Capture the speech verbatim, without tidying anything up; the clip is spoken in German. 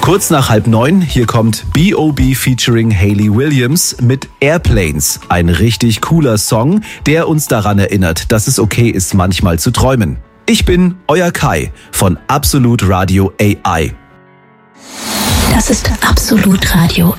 Kurz nach halb neun, hier kommt B O B featuring Hayley Williams mit Airplanes. Ein richtig cooler Song, der uns daran erinnert, dass es okay ist, manchmal zu träumen. Ich bin euer Kai von Absolut Radio A I. Das ist Absolut Radio